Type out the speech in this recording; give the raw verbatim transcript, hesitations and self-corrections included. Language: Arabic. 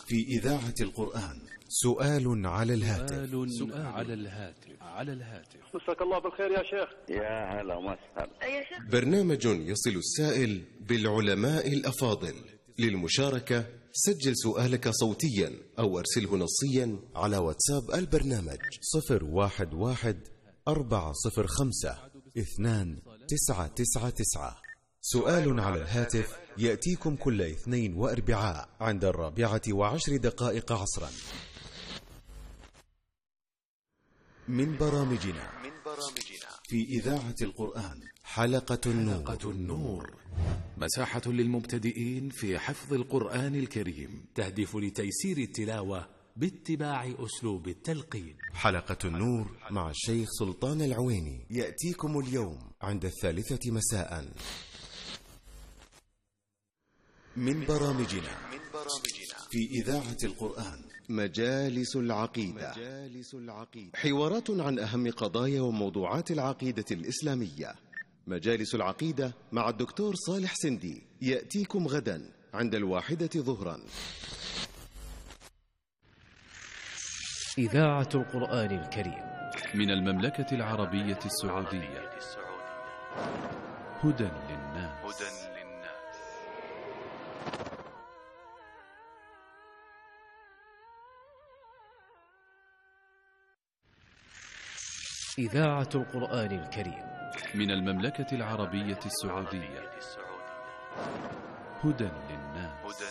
في إذاعة القرآن. سؤال على الهاتف. سؤال على الهاتف على الهاتف مساك الله بالخير يا شيخ. يا هلا وسهلا يا شيخ. برنامج يصل السائل بالعلماء الأفاضل. للمشاركة سجل سؤالك صوتيا أو أرسله نصيا على واتساب البرنامج صفر واحد واحد أربعة صفر خمسة اثنان تسعة تسعة تسعة. سؤال على الهاتف يأتيكم كل اثنين وأربعاء عند الرابعة وعشر دقائق عصرا. من برامجنا في إذاعة القرآن حلقة النور, حلقة النور. مساحة للمبتدئين في حفظ القرآن الكريم، تهدف لتيسير التلاوة باتباع أسلوب التلقين. حلقة النور مع الشيخ سلطان العويني يأتيكم اليوم عند الثالثة مساء. من برامجنا في إذاعة القرآن مجالس العقيدة. حوارات عن أهم قضايا وموضوعات العقيدة الإسلامية. مجالس العقيدة مع الدكتور صالح سندي يأتيكم غدا عند الواحدة ظهرا. إذاعة القرآن الكريم من المملكة العربية السعودية. هدى للناس. إذاعة القرآن الكريم من المملكة العربية السعودية. هدى للناس.